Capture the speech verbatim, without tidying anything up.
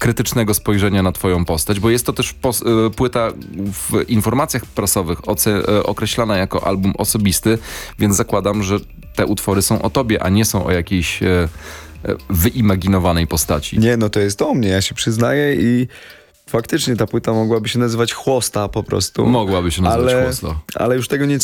krytycznego spojrzenia na twoją postać, bo jest to też pos- płyta w informacjach prasowych oce- określana jako album osobisty, więc zakładam, że te utwory są o tobie, a nie są o jakiejś e, wyimaginowanej postaci. Nie, no to jest o mnie, ja się przyznaję i faktycznie ta płyta mogłaby się nazywać Chłosta po prostu. Mogłaby się nazywać ale, Chłosto. ale już tego nie